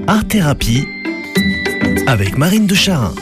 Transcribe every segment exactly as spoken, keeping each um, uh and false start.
Art Thérapie avec Marine de Charin.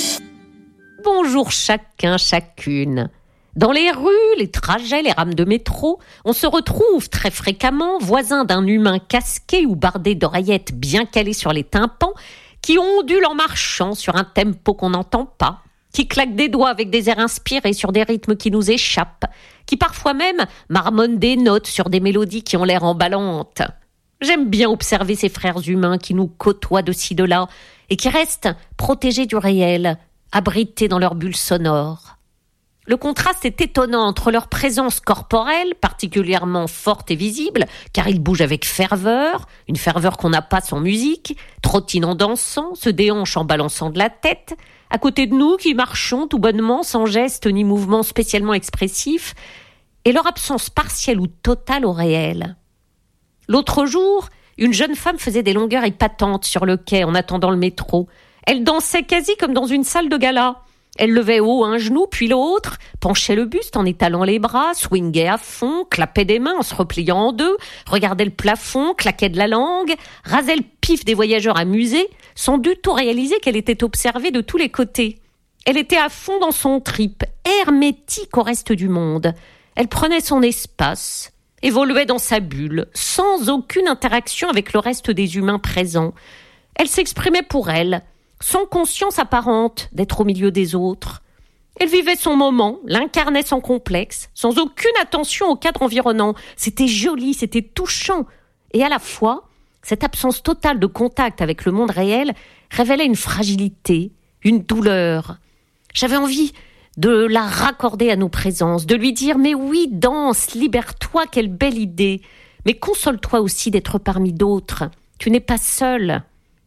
Bonjour chacun, chacune. Dans les rues, les trajets, les rames de métro, on se retrouve très fréquemment voisins d'un humain casqué ou bardé d'oreillettes bien calées sur les tympans, qui ondule en marchant sur un tempo qu'on n'entend pas, qui claque des doigts avec des airs inspirés sur des rythmes qui nous échappent, qui parfois même marmonnent des notes sur des mélodies qui ont l'air emballantes. J'aime bien observer ces frères humains qui nous côtoient de ci de là et qui restent protégés du réel, abrités dans leur bulle sonore. Le contraste est étonnant entre leur présence corporelle, particulièrement forte et visible, car ils bougent avec ferveur, une ferveur qu'on n'a pas sans musique, trottinant dansant, se déhanchent en balançant de la tête, à côté de nous qui marchons tout bonnement, sans geste ni mouvement spécialement expressif, et leur absence partielle ou totale au réel. L'autre jour, une jeune femme faisait des longueurs épatantes sur le quai en attendant le métro. Elle dansait quasi comme dans une salle de gala. Elle levait haut un genou, puis l'autre, penchait le buste en étalant les bras, swingait à fond, clapait des mains en se repliant en deux, regardait le plafond, claquait de la langue, rasait le pif des voyageurs amusés, sans du tout réaliser qu'elle était observée de tous les côtés. Elle était à fond dans son trip, hermétique au reste du monde. Elle prenait son espace, évoluait dans sa bulle, sans aucune interaction avec le reste des humains présents. Elle s'exprimait pour elle, sans conscience apparente d'être au milieu des autres. Elle vivait son moment, l'incarnait sans complexe, sans aucune attention au cadre environnant. C'était joli, c'était touchant. Et à la fois, cette absence totale de contact avec le monde réel révélait une fragilité, une douleur. J'avais envie de la raccorder à nos présences, de lui dire « Mais oui, danse, libère-toi, quelle belle idée. Mais console-toi aussi d'être parmi d'autres. Tu n'es pas seul. »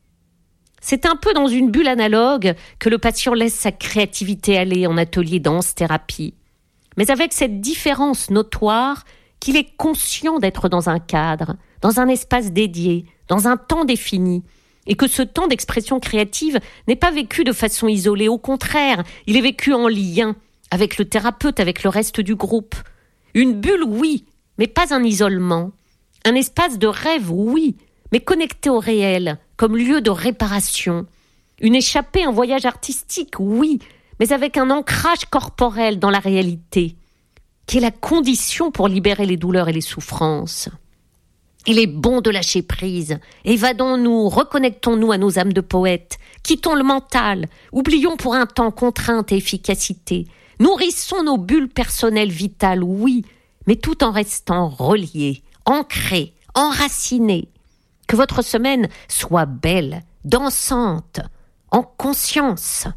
C'est un peu dans une bulle analogue que le patient laisse sa créativité aller en atelier danse-thérapie. Mais avec cette différence notoire qu'il est conscient d'être dans un cadre, dans un espace dédié, dans un temps défini, et que ce temps d'expression créative n'est pas vécu de façon isolée. Au contraire, il est vécu en lien avec le thérapeute, avec le reste du groupe. Une bulle, oui, mais pas un isolement. Un espace de rêve, oui, mais connecté au réel, comme lieu de réparation. Une échappée, un voyage artistique, oui, mais avec un ancrage corporel dans la réalité, qui est la condition pour libérer les douleurs et les souffrances. Il est bon de lâcher prise. Évadons-nous, reconnectons-nous à nos âmes de poètes. Quittons le mental. Oublions pour un temps contrainte et efficacité. Nourrissons nos bulles personnelles vitales, oui, mais tout en restant reliés, ancrés, enracinés. Que votre semaine soit belle, dansante, en conscience.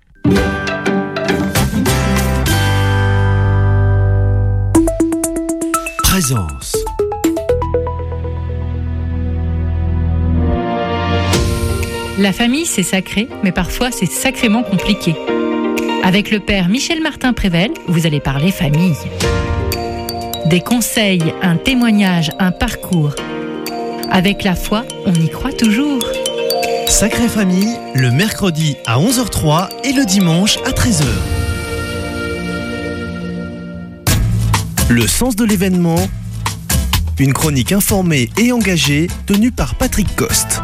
Présence. La famille, c'est sacré, mais parfois c'est sacrément compliqué. Avec le père Michel Martin-Prével, vous allez parler famille. Des conseils, un témoignage, un parcours. Avec la foi, on y croit toujours. Sacrée Famille, le mercredi à onze heures zéro trois et le dimanche à treize heures. Le sens de l'événement, une chronique informée et engagée tenue par Patrick Coste.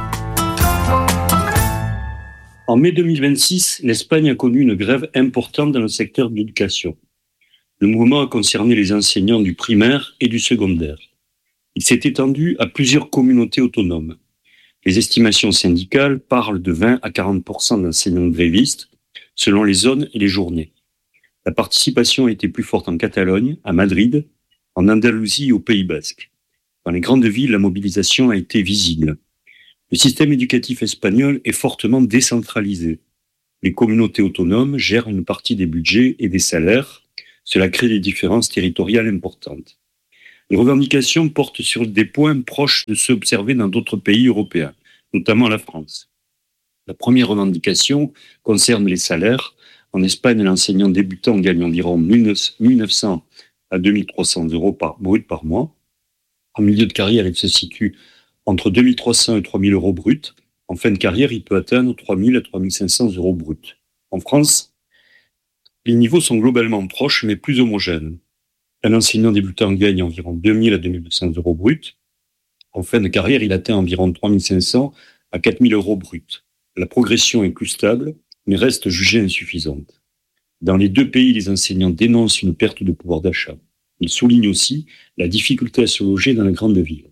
En mai deux mille vingt-six, l'Espagne a connu une grève importante dans le secteur de l'éducation. Le mouvement a concerné les enseignants du primaire et du secondaire. Il s'est étendu à plusieurs communautés autonomes. Les estimations syndicales parlent de vingt à quarante pour cent d'enseignants grévistes, selon les zones et les journées. La participation a été plus forte en Catalogne, à Madrid, en Andalousie et au Pays Basque. Dans les grandes villes, la mobilisation a été visible. Le système éducatif espagnol est fortement décentralisé. Les communautés autonomes gèrent une partie des budgets et des salaires. Cela crée des différences territoriales importantes. Les revendications portent sur des points proches de ceux observés dans d'autres pays européens, notamment la France. La première revendication concerne les salaires. En Espagne, l'enseignant débutant gagne environ mille neuf cents à deux mille trois cents euros par, brut par mois. En milieu de carrière, il se situe entre deux mille trois cents et trois mille euros bruts. En fin de carrière, il peut atteindre trois mille à trois mille cinq cents euros bruts. En France, les niveaux sont globalement proches, mais plus homogènes. Un enseignant débutant gagne environ deux mille à deux mille deux cents euros bruts. En fin de carrière, il atteint environ trois mille cinq cents à quatre mille euros bruts. La progression est plus stable, mais reste jugée insuffisante. Dans les deux pays, les enseignants dénoncent une perte de pouvoir d'achat. Ils soulignent aussi la difficulté à se loger dans la grande ville.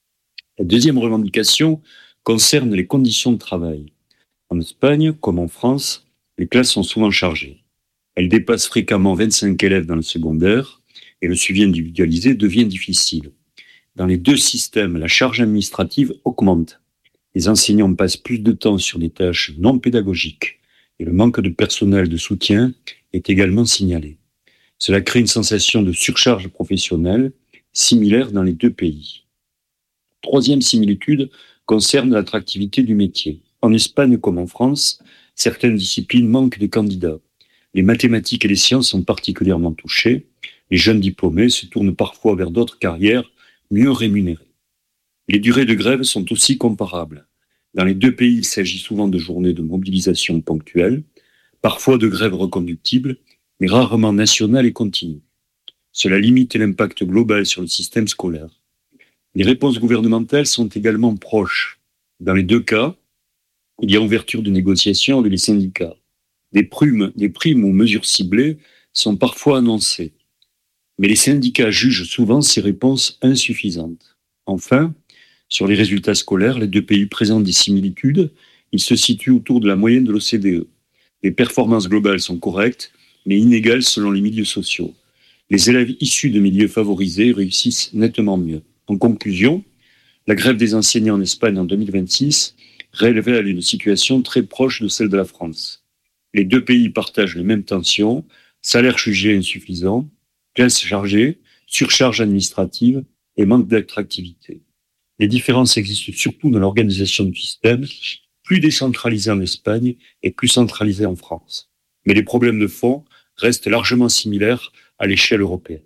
La deuxième revendication concerne les conditions de travail. En Espagne, comme en France, les classes sont souvent chargées. Elles dépassent fréquemment vingt-cinq élèves dans le secondaire et le suivi individualisé devient difficile. Dans les deux systèmes, la charge administrative augmente. Les enseignants passent plus de temps sur des tâches non pédagogiques et le manque de personnel de soutien est également signalé. Cela crée une sensation de surcharge professionnelle similaire dans les deux pays. Troisième similitude concerne l'attractivité du métier. En Espagne comme en France, certaines disciplines manquent de candidats. Les mathématiques et les sciences sont particulièrement touchées. Les jeunes diplômés se tournent parfois vers d'autres carrières mieux rémunérées. Les durées de grève sont aussi comparables. Dans les deux pays, il s'agit souvent de journées de mobilisation ponctuelles, parfois de grèves reconductibles, mais rarement nationales et continues. Cela limite l'impact global sur le système scolaire. Les réponses gouvernementales sont également proches. Dans les deux cas, il y a ouverture de négociations avec les syndicats. Des primes, des primes ou mesures ciblées sont parfois annoncées. Mais les syndicats jugent souvent ces réponses insuffisantes. Enfin, sur les résultats scolaires, les deux pays présentent des similitudes. Ils se situent autour de la moyenne de l'O C D E. Les performances globales sont correctes, mais inégales selon les milieux sociaux. Les élèves issus de milieux favorisés réussissent nettement mieux. En conclusion, la grève des enseignants en Espagne en deux mille vingt-six révèle une situation très proche de celle de la France. Les deux pays partagent les mêmes tensions, salaires jugés insuffisants, classes chargées, surcharge administrative et manque d'attractivité. Les différences existent surtout dans l'organisation du système, plus décentralisé en Espagne et plus centralisé en France. Mais les problèmes de fond restent largement similaires à l'échelle européenne.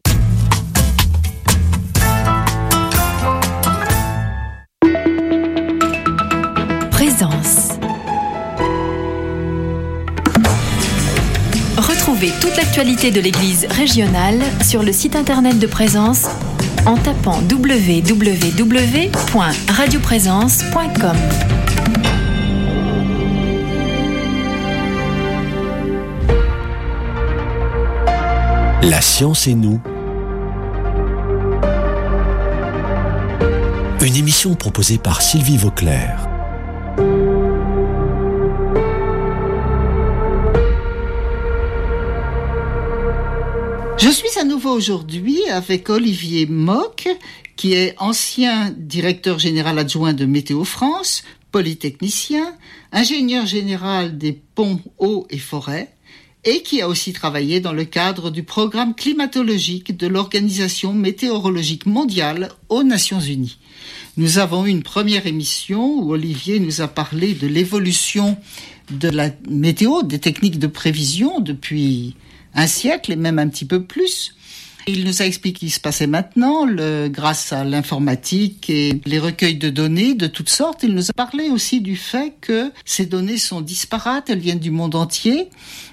Présence. Retrouvez toute l'actualité de l'Église régionale sur le site internet de Présence en tapant w w w point radio présence point com. La science et nous. Une émission proposée par Sylvie Vauclair. Je suis à nouveau aujourd'hui avec Olivier Mock, qui est ancien directeur général adjoint de Météo France, polytechnicien, ingénieur général des ponts, eaux et forêts, et qui a aussi travaillé dans le cadre du programme climatologique de l'Organisation météorologique mondiale aux Nations Unies. Nous avons eu une première émission où Olivier nous a parlé de l'évolution de la météo, des techniques de prévision depuis un siècle et même un petit peu plus. Il nous a expliqué ce qui se passait maintenant, le, grâce à l'informatique et les recueils de données de toutes sortes. Il nous a parlé aussi du fait que ces données sont disparates, elles viennent du monde entier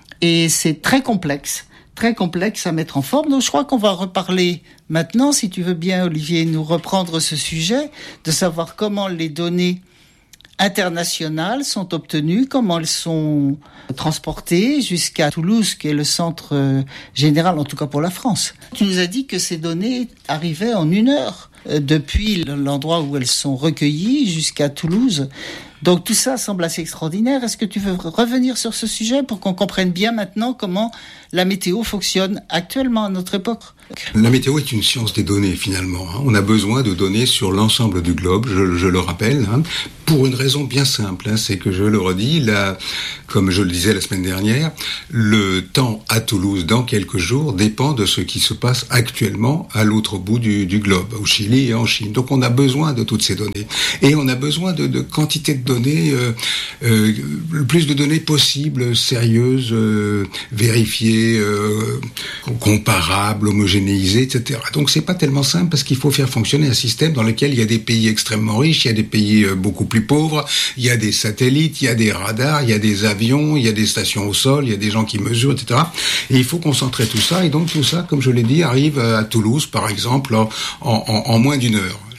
et c'est très complexe, très complexe à mettre en forme. Donc je crois qu'on va reparler maintenant, si tu veux bien Olivier, nous reprendre ce sujet, de savoir comment les données internationales sont obtenues, comment elles sont transportées jusqu'à Toulouse, qui est le centre général, en tout cas pour la France. Tu nous as dit que ces données arrivaient en une heure, depuis l'endroit où elles sont recueillies jusqu'à Toulouse. Donc tout ça semble assez extraordinaire. Est-ce que tu veux revenir sur ce sujet pour qu'on comprenne bien maintenant comment la météo fonctionne actuellement à notre époque ? La météo est une science des données finalement. On a besoin de données sur l'ensemble du globe, je, je le rappelle, hein, pour une raison bien simple, hein, c'est que je le redis, là, comme je le disais la semaine dernière, le temps à Toulouse dans quelques jours dépend de ce qui se passe actuellement à l'autre bout du, du globe, au Chili et en Chine. Donc on a besoin de toutes ces données. Et on a besoin de, de quantité de données, euh, euh, le plus de données possibles, sérieuses, euh, vérifiées, euh, comparables, homogénéisées, et cetera. Donc c'est pas tellement simple parce qu'il faut faire fonctionner un système dans lequel il y a des pays extrêmement riches, il y a des pays euh, beaucoup plus pauvres, il y a des satellites, il y a des radars, il y a des avions, il y a des stations au sol, il y a des gens qui mesurent, et cetera. Et il faut concentrer tout ça. Et donc tout ça, comme je l'ai dit, arrive à Toulouse, par exemple, en, en, en moins d'une heure.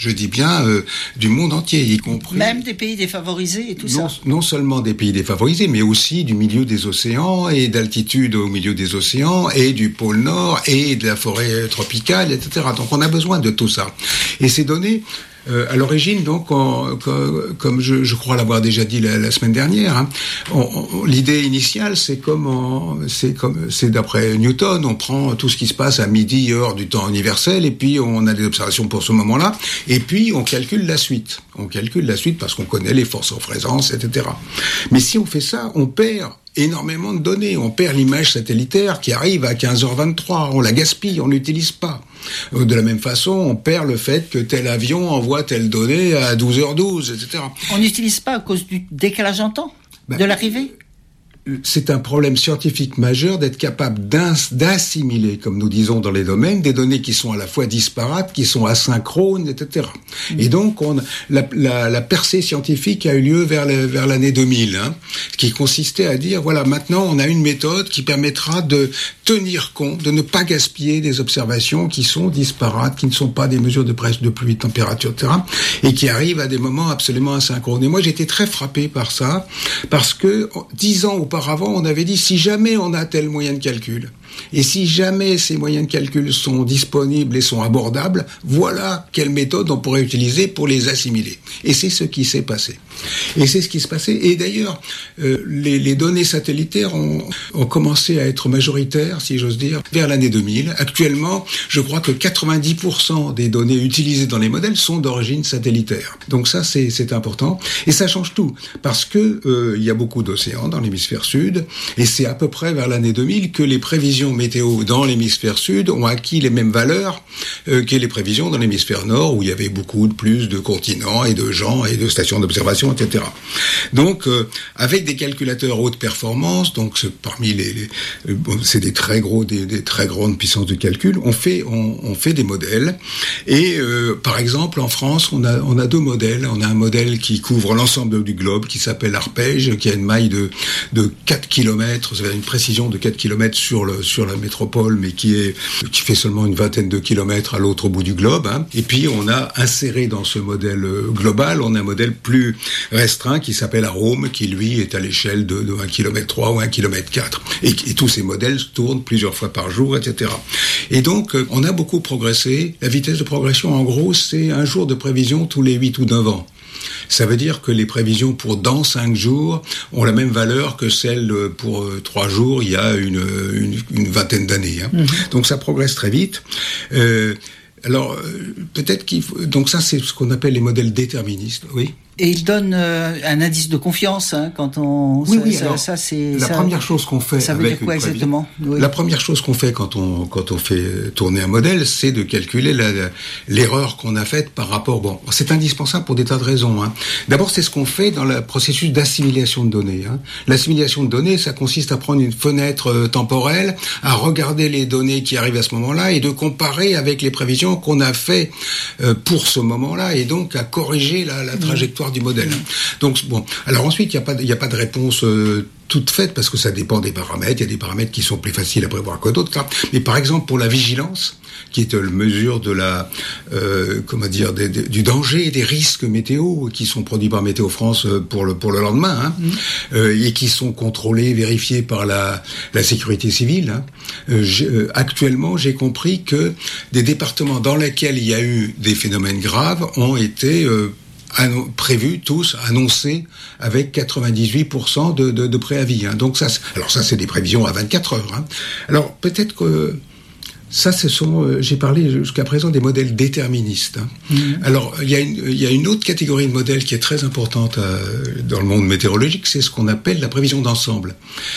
Je dis bien euh, du monde entier, y compris... Même des pays défavorisés et tout non, ça. Non seulement des pays défavorisés, mais aussi du milieu des océans et d'altitude au milieu des océans et du pôle Nord et de la forêt tropicale, et cetera. Donc on a besoin de tout ça. Et ces données... Euh, à l'origine, donc, on, comme, comme je, je crois l'avoir déjà dit la, la semaine dernière, hein, on, on, l'idée initiale, c'est comme, on, c'est comme, c'est d'après Newton, on prend tout ce qui se passe à midi, heure du temps universel, et puis on a des observations pour ce moment-là, et puis on calcule la suite. On calcule la suite parce qu'on connaît les forces en présence, et cetera. Mais si on fait ça, on perd énormément de données. On perd l'image satellitaire qui arrive à quinze heures vingt-trois. On la gaspille, on l'utilise pas. De la même façon, on perd le fait que tel avion envoie telle donnée à douze heures douze, et cetera. On n'utilise pas à cause du décalage en temps ben, de l'arrivée. C'est un problème scientifique majeur d'être capable d'assimiler, comme nous disons dans les domaines, des données qui sont à la fois disparates, qui sont asynchrones, et cetera. Mmh. Et donc, on, la, la, la percée scientifique a eu lieu vers, le, vers l'année deux mille, hein, qui consistait à dire, voilà, maintenant, on a une méthode qui permettra de tenir compte, de ne pas gaspiller des observations qui sont disparates, qui ne sont pas des mesures de presse, de pluie, de température, et cetera, et qui arrivent à des moments absolument asynchrones. Et moi, j'ai été très frappé par ça, parce que dix ans auparavant, on avait dit, si jamais on a tel moyen de calcul, et si jamais ces moyens de calcul sont disponibles et sont abordables, voilà quelle méthode on pourrait utiliser pour les assimiler. Et c'est ce qui s'est passé. Et c'est ce qui s'est passé. Et d'ailleurs, euh, les, les données satellitaires ont, ont commencé à être majoritaires, si j'ose dire, vers l'année deux mille. Actuellement, je crois que quatre-vingt-dix pour cent des données utilisées dans les modèles sont d'origine satellitaire. Donc ça, c'est, c'est important. Et ça change tout. Parce que euh, il y a beaucoup d'océans dans l'hémisphère sud. Et c'est à peu près vers l'année deux mille que les prévisions météo dans l'hémisphère sud ont acquis les mêmes valeurs euh, que les prévisions dans l'hémisphère nord, où il y avait beaucoup de plus de continents et de gens et de stations d'observation, et cetera. Donc, euh, avec des calculateurs haute performance, donc c'est, parmi les, les euh, bon, c'est des très gros, des, des très grandes puissances de calcul, on fait, on, on fait des modèles. Et euh, par exemple, en France, on a, on a deux modèles. On a un modèle qui couvre l'ensemble du globe, qui s'appelle Arpège, qui a une maille de de quatre kilomètres, c'est une précision de quatre kilomètres sur le sur la métropole, mais qui est qui fait seulement une vingtaine de kilomètres à l'autre bout du globe. Hein. Et puis on a inséré dans ce modèle global, on a un modèle plus restreint qui s'appelle Arome, qui lui est à l'échelle de, de un kilomètre trois ou un kilomètre quatre. Et, et tous ces modèles tournent plusieurs fois par jour, et cetera. Et donc on a beaucoup progressé. La vitesse de progression, en gros, c'est un jour de prévision tous les huit ou neuf ans. Ça veut dire que les prévisions pour dans cinq jours ont la même valeur que celles pour trois jours il y a une, une, une vingtaine d'années. Hein. Mmh. Donc ça progresse très vite. Euh, alors peut-être qu'il faut... Donc ça, c'est ce qu'on appelle les modèles déterministes. Oui. Et il donne euh, un indice de confiance hein, quand on. Oui, ça, oui. Ça, alors, ça, c'est, la ça, première chose qu'on fait. Ça veut avec dire quoi exactement? Oui. La première chose qu'on fait quand on quand on fait tourner un modèle, c'est de calculer la, la, l'erreur qu'on a faite par rapport. Bon, c'est indispensable pour des tas de raisons. Hein. D'abord, c'est ce qu'on fait dans le processus d'assimilation de données. Hein. L'assimilation de données, ça consiste à prendre une fenêtre euh, temporelle, à regarder les données qui arrivent à ce moment-là et de comparer avec les prévisions qu'on a fait euh, pour ce moment-là, et donc à corriger la, la trajectoire mmh. du modèle. Mmh. Donc bon, alors ensuite il n'y a pas il y a pas de réponse euh, toute faite parce que ça dépend des paramètres. Il y a des paramètres qui sont plus faciles à prévoir que d'autres. Là. Mais par exemple pour la vigilance, qui est la mesure de la euh, comment dire des, des, du danger et des risques météo qui sont produits par Météo France pour le pour le lendemain hein, mmh. euh, et qui sont contrôlés, vérifiés par la la sécurité civile. Hein. Euh, j'ai, euh, actuellement, j'ai compris que des départements dans lesquels il y a eu des phénomènes graves ont été euh, Annon, prévus tous, annoncés avec quatre-vingt-dix-huit pour cent de, de, de préavis. Hein. Donc ça, alors ça, c'est des prévisions à vingt-quatre heures. Hein. Alors peut-être que ça, ce sont, euh, j'ai parlé jusqu'à présent des modèles déterministes. Hein. Mmh. Alors il y a une, il y a une autre catégorie de modèles qui est très importante euh, dans le monde météorologique, c'est ce qu'on appelle la prévision d'ensemble.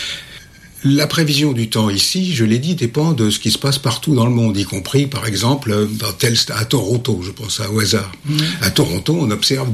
La prévision du temps ici, je l'ai dit, dépend de ce qui se passe partout dans le monde, y compris, par exemple, dans tel, à Toronto, je pense ça au hasard. Mmh. À Toronto, on observe